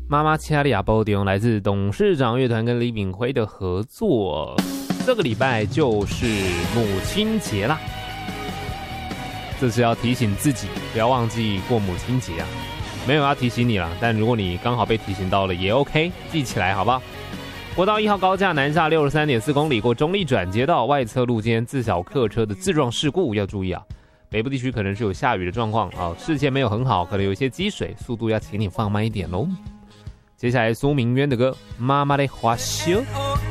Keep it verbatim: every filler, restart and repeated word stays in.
妈妈掐里亚波迪翁来自董事长乐团跟李炳辉的合作。这个礼拜就是母亲节啦，这是要提醒自己不要忘记过母亲节啊。没有要提醒你啦，但如果你刚好被提醒到了也 OK， 记起来好不好？国道一号高架南下六十三点四公里过中立转接道外侧路间自小客车的自撞事故要注意啊。北部地区可能是有下雨的状况啊，视线没有很好，可能有一些积水，速度要请你放慢一点喽。接下来苏明渊的歌《妈妈的花羞》。